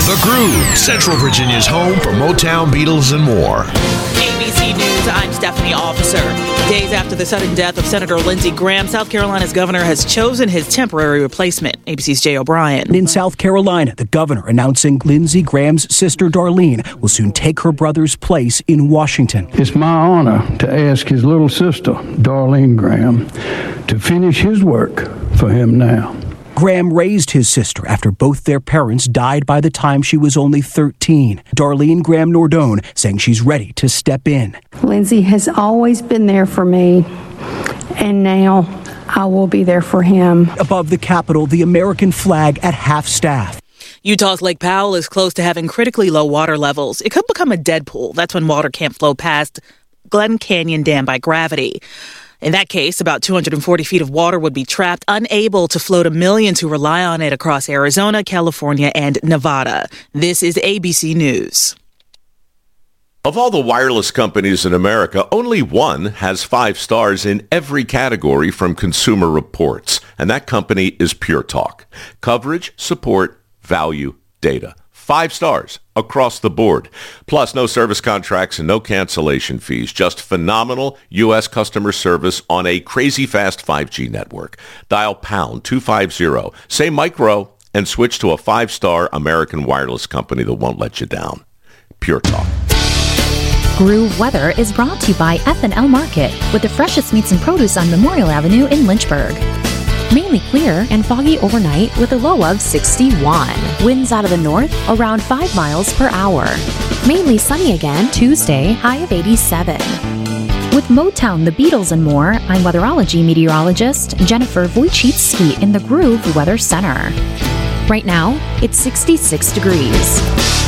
The Groove, Central Virginia's home for Motown, Beatles, and more. ABC News, I'm Stephanie Officer. Days after the sudden death of Senator Lindsey Graham, South Carolina's governor has chosen his temporary replacement. ABC's Jay O'Brien. In South Carolina, the governor announcing Lindsey Graham's sister Darlene will soon take her brother's place in Washington. It's my honor to ask his little sister, Darlene Graham, to finish his work for him now. Graham raised his sister after both their parents died by the time she was only 13. Darlene Graham Nordone saying she's ready to step in. Lindsey has always been there for me, and now I will be there for him. Above the Capitol, the American flag at half-staff. Utah's Lake Powell is close to having critically low water levels. It could become a dead pool. That's when water can't flow past Glen Canyon Dam by gravity. In that case, about 240 feet of water would be trapped, unable to flow to millions who rely on it across Arizona, California, and Nevada. This is ABC News. Of all the wireless companies in America, only one has 5 stars in every category from Consumer Reports, and that company is Pure Talk. Coverage, support, value, data. 5 stars across the board. Plus, no service contracts and no cancellation fees. Just phenomenal U.S. customer service on a crazy fast 5G network. Dial pound 250, say micro, and switch to a 5-star American wireless company that won't let you down. Pure Talk. Groove Weather is brought to you by F&L Market, with the freshest meats and produce on Memorial Avenue in Lynchburg. Mainly clear and foggy overnight with a low of 61. Winds out of the north around 5 miles per hour. Mainly sunny again Tuesday, high of 87. With Motown, the Beatles, and more, I'm weatherology meteorologist Jennifer Wojcicki in the Groove Weather Center. Right now, it's 66 degrees.